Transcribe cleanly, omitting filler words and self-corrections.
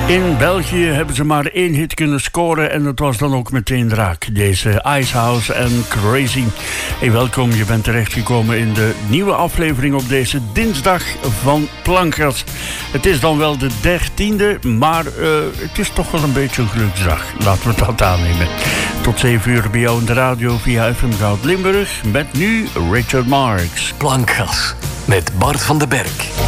In België hebben ze maar 1 hit kunnen scoren en dat was dan ook meteen raak. Deze Icehouse en Crazy. Hey, welkom, je bent terechtgekomen in de nieuwe aflevering op deze dinsdag van Plankgas. Het is dan wel de 13e, maar het is toch wel een beetje een geluksdag. Laten we dat aannemen. Tot 7 uur bij jou in de radio via FM Goud Limburg. Met nu Richard Marx. Plankgas met Bart van den Berg.